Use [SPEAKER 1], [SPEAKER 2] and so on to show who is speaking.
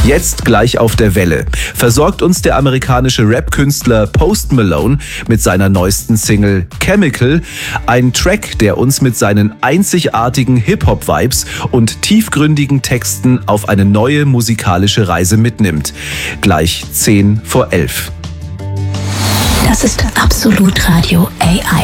[SPEAKER 1] Jetzt gleich auf der Welle versorgt uns der amerikanische Rap-Künstler Post Malone mit seiner neuesten Single Chemical. Ein Track, der uns mit seinen einzigartigen Hip-Hop-Vibes und tiefgründigen Texten auf eine neue musikalische Reise mitnimmt. Gleich 10 vor 11.
[SPEAKER 2] Das ist Absolut Radio AI.